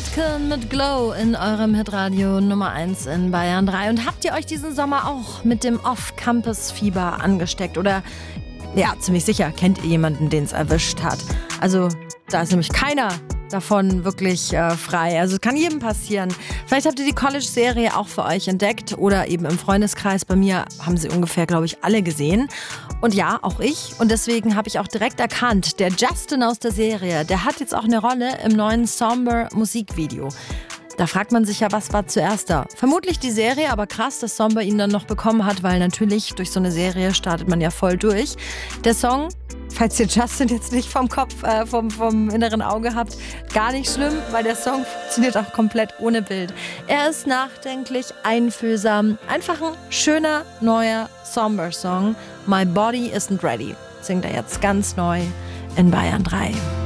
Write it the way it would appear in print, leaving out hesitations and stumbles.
Maneskin mit Glow in eurem Hitradio Nummer 1 in Bayern 3. Und habt ihr euch diesen Sommer auch mit dem Off-Campus-Fieber angesteckt? Oder, ja, ziemlich sicher kennt ihr jemanden, den es erwischt hat. Also, da ist nämlich keiner davon wirklich frei. Also es kann jedem passieren. Vielleicht habt ihr die College-Serie auch für euch entdeckt oder eben im Freundeskreis. Bei mir haben sie ungefähr, glaube ich, alle gesehen. Und ja, auch ich. Und deswegen habe ich auch direkt erkannt, der Justin aus der Serie, der hat jetzt auch eine Rolle im neuen Somber-Musikvideo. Da fragt man sich ja, was war zuerst da? Vermutlich die Serie, aber krass, dass Somber ihn dann noch bekommen hat, weil natürlich durch so eine Serie startet man ja voll durch. Der Song, falls ihr Justin jetzt nicht vom Kopf, vom inneren Auge habt, gar nicht schlimm, weil der Song funktioniert auch komplett ohne Bild. Er ist nachdenklich, einfühlsam, einfach ein schöner, neuer Somber-Song. My Body Isn't Ready singt er jetzt ganz neu in Bayern 3.